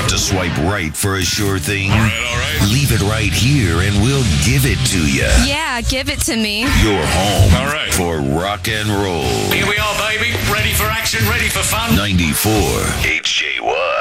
to swipe right for a sure thing? All right. Leave it right here and we'll give it to you. Yeah, give it to me. Your home All right. for rock and roll. Here we are, baby. Ready for action, ready for fun. 94 HJ1.